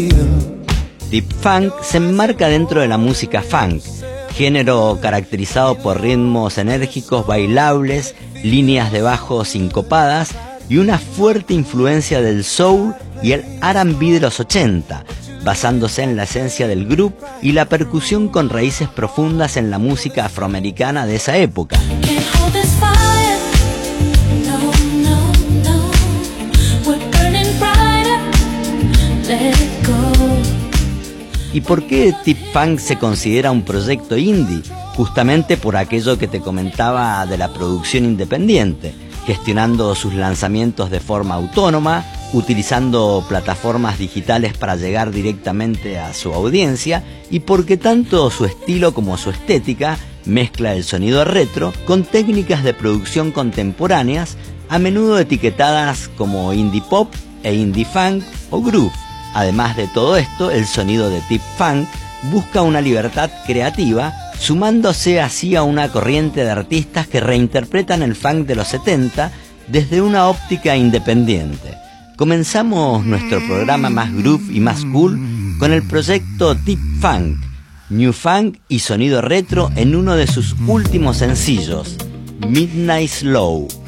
Deep Funk se enmarca dentro de la música funk, género caracterizado por ritmos enérgicos, bailables, líneas de bajo sincopadas y una fuerte influencia del soul y el R&B de los 80, basándose en la esencia del groove y la percusión con raíces profundas en la música afroamericana de esa época. ¿Y por qué Deep Funk se considera un proyecto indie? Justamente por aquello que te comentaba de la producción independiente, gestionando sus lanzamientos de forma autónoma, utilizando plataformas digitales para llegar directamente a su audiencia, y porque tanto su estilo como su estética mezcla el sonido retro con técnicas de producción contemporáneas, a menudo etiquetadas como indie pop e indie funk o groove. Además de todo esto, el sonido de Deep Funk busca una libertad creativa, sumándose así a una corriente de artistas que reinterpretan el funk de los 70 desde una óptica independiente. Comenzamos nuestro programa más groove y más cool con el proyecto Deep Funk, New Funk y sonido retro en uno de sus últimos sencillos, Midnight Slow.